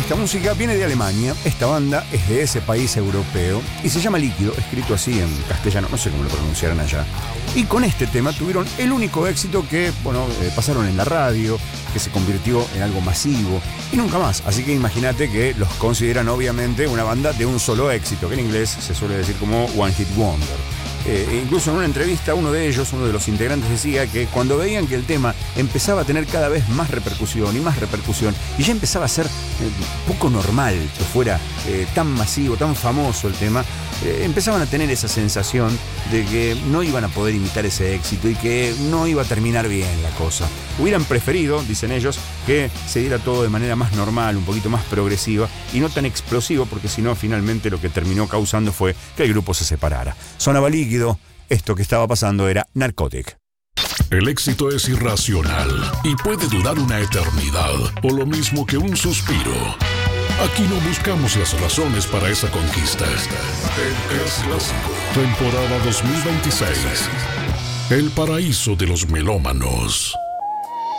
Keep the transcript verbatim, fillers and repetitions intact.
esta música viene de Alemania, esta banda es de ese país europeo y se llama Líquido, escrito así en castellano, no sé cómo lo pronunciarán allá. Y con este tema tuvieron el único éxito que, bueno, eh, pasaron en la radio, que se convirtió en algo masivo y nunca más. Así que imagínate que los consideran obviamente una banda de un solo éxito, que en inglés se suele decir como One Hit Wonder. Eh, incluso en una entrevista uno de ellos, uno de los integrantes, decía que cuando veían que el tema empezaba a tener cada vez más repercusión y más repercusión y ya empezaba a ser eh, poco normal que fuera eh, tan masivo, tan famoso el tema, eh, empezaban a tener esa sensación de que no iban a poder imitar ese éxito y que no iba a terminar bien la cosa. Hubieran preferido, dicen ellos, que se diera todo de manera más normal, un poquito más progresiva y no tan explosivo, porque si no, finalmente lo que terminó causando fue que el grupo se separara. Sonaba Líquido, esto que estaba pasando era Narcotic. El éxito es irracional y puede durar una eternidad, o lo mismo que un suspiro. Aquí no buscamos las razones para esa conquista. El Es Clásico, temporada dos mil veintiséis. El paraíso de los melómanos.